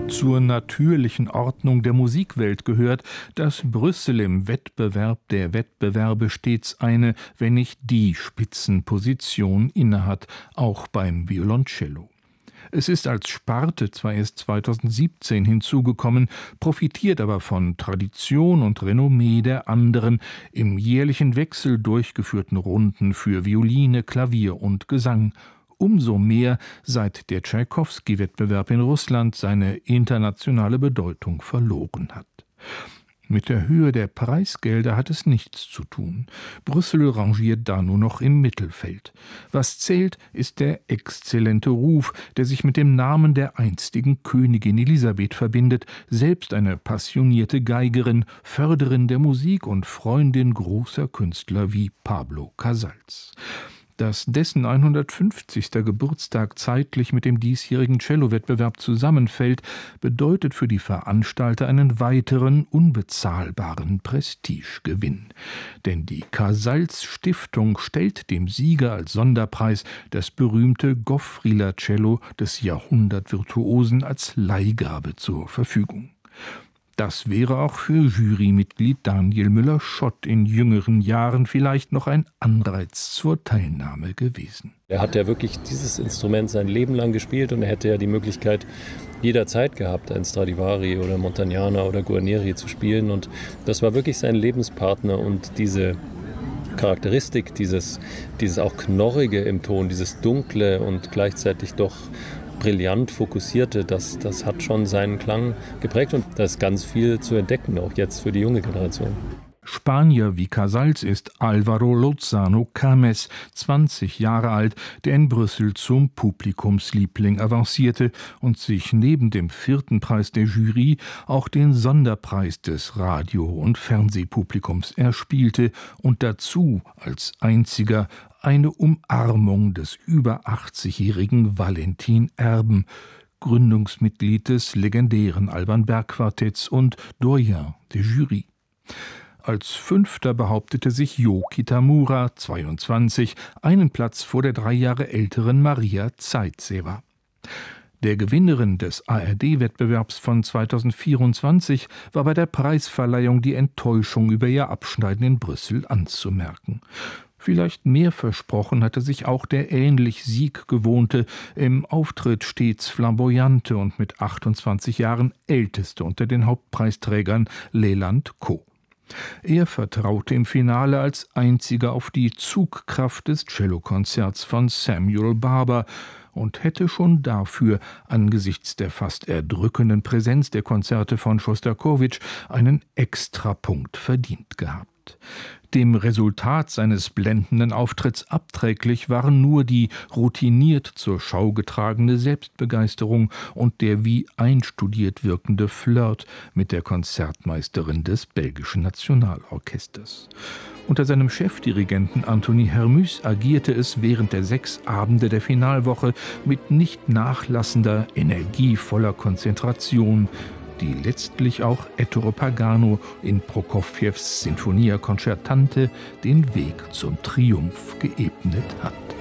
Zur natürlichen Ordnung der Musikwelt gehört, dass Brüssel im Wettbewerb der Wettbewerbe stets eine, wenn nicht die Spitzenposition innehat, auch beim Violoncello. Es ist als Sparte zwar erst 2017 hinzugekommen, profitiert aber von Tradition und Renommee der anderen, im jährlichen Wechsel durchgeführten Runden für Violine, Klavier und Gesang. Umso mehr, seit der Tschaikowski-Wettbewerb in Russland seine internationale Bedeutung verloren hat. Mit der Höhe der Preisgelder hat es nichts zu tun. Brüssel rangiert da nur noch im Mittelfeld. Was zählt, ist der exzellente Ruf, der sich mit dem Namen der einstigen Königin Elisabeth verbindet, selbst eine passionierte Geigerin, Förderin der Musik und Freundin großer Künstler wie Pablo Casals. Dass dessen 150. Geburtstag zeitlich mit dem diesjährigen Cello-Wettbewerb zusammenfällt, bedeutet für die Veranstalter einen weiteren, unbezahlbaren Prestigegewinn. Denn die Casals-Stiftung stellt dem Sieger als Sonderpreis das berühmte Gofrila-Cello des Jahrhundertvirtuosen als Leihgabe zur Verfügung. Das wäre auch für Jurymitglied Daniel Müller-Schott in jüngeren Jahren vielleicht noch ein Anreiz zur Teilnahme gewesen. Er hat ja wirklich dieses Instrument sein Leben lang gespielt und er hätte ja die Möglichkeit jederzeit gehabt, ein Stradivari oder Montagnana oder Guarneri zu spielen. Und das war wirklich sein Lebenspartner und diese Charakteristik, dieses auch Knorrige im Ton, dieses Dunkle und gleichzeitig doch brillant fokussierte, das hat schon seinen Klang geprägt und da ist ganz viel zu entdecken, auch jetzt für die junge Generation. Spanier wie Casals ist Álvaro Lozano Cames, 20 Jahre alt, der in Brüssel zum Publikumsliebling avancierte und sich neben dem 4. Preis der Jury auch den Sonderpreis des Radio- und Fernsehpublikums erspielte und dazu als einziger eine Umarmung des über 80-jährigen Valentin Erben, Gründungsmitglied des legendären Alban Berg Quartetts und Doyen der Jury. Als 5. behauptete sich Jo Kitamura, 22, einen Platz vor der 3 Jahre älteren Maria Zaitseva. Der Gewinnerin des ARD-Wettbewerbs von 2024 war bei der Preisverleihung die Enttäuschung über ihr Abschneiden in Brüssel anzumerken. Vielleicht mehr versprochen hatte sich auch der ähnlich sieggewohnte, im Auftritt stets flamboyante und mit 28 Jahren älteste unter den Hauptpreisträgern Leland Ko. Er vertraute im Finale als einziger auf die Zugkraft des Cellokonzerts von Samuel Barber und hätte schon dafür angesichts der fast erdrückenden Präsenz der Konzerte von Schostakowitsch einen Extrapunkt verdient gehabt. Dem Resultat seines blendenden Auftritts abträglich waren nur die routiniert zur Schau getragene Selbstbegeisterung und der wie einstudiert wirkende Flirt mit der Konzertmeisterin des belgischen Nationalorchesters. Unter seinem Chefdirigenten Anthony Hermus agierte es während der 6 Abende der Finalwoche mit nicht nachlassender, energievoller Konzentration, die letztlich auch Ettore Pagano in Prokofjews Sinfonia Concertante den Weg zum Triumph geebnet hat.